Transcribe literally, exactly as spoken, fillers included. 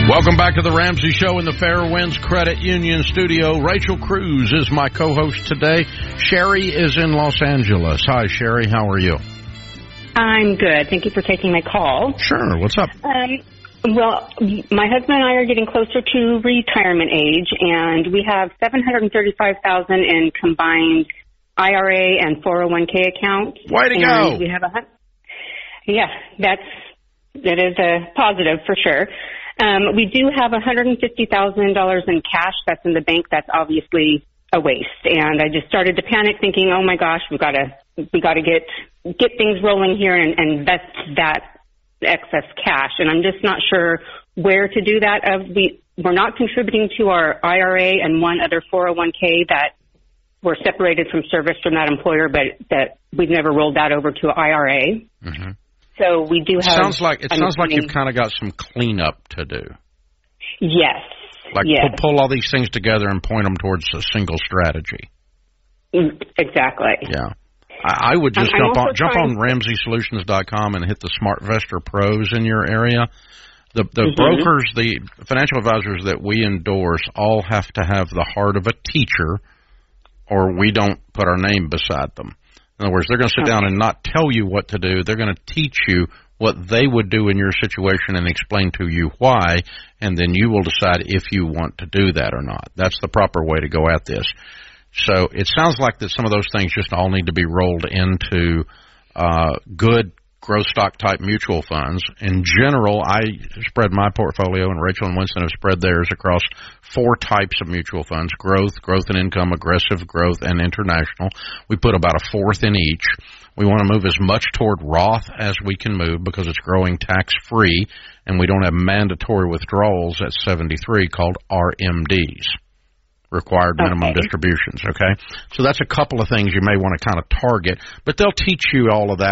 Welcome back to the Ramsey Show in the Fairwinds Credit Union studio. Rachel Cruz is my co-host today. Sherry is in Los Angeles. Hi, Sherry. How are you? I'm good. Thank you for taking my call. Sure. What's up? Um, well, my husband and I are getting closer to retirement age, and we have seven hundred thirty-five thousand dollars in combined I R A and four oh one k accounts. Way to and go! We have a, yeah, that's that is a positive for sure. Um, we do have one hundred fifty thousand dollars in cash that's in the bank. That's obviously a waste, and I just started to panic, thinking, "Oh my gosh, we got to we got to get get things rolling here and, and invest that excess cash." And I'm just not sure where to do that. Of we we're not contributing to our I R A and one other four oh one k that we're separated from service from that employer, but that we've never rolled that over to an I R A. Mm-hmm. So we do have. Sounds like it sounds like you've kind of got some cleanup to do. Yes. Like yes. pull, pull all these things together and point them towards a single strategy. Exactly. Yeah. I, I would just I'm, jump I'm on jump on to... Ramsey Solutions dot com and hit the SmartVestor Pros in your area. The the mm-hmm. brokers, the financial advisors that we endorse all have to have the heart of a teacher, or we don't put our name beside them. In other words, they're going to sit okay. down and not tell you what to do. They're going to teach you what they would do in your situation and explain to you why, and then you will decide if you want to do that or not. That's the proper way to go at this. So it sounds like that some of those things just all need to be rolled into uh, good growth stock type mutual funds. In general, I spread my portfolio, and Rachel and Winston have spread theirs across four types of mutual funds: growth, growth and income, aggressive growth, and international. We put about a fourth in each. We want to move as much toward Roth as we can move because it's growing tax-free, and we don't have mandatory withdrawals at seventy-three called R M Ds. Required minimum okay. distributions, okay? So that's a couple of things you may want to kind of target, but they'll teach you all of that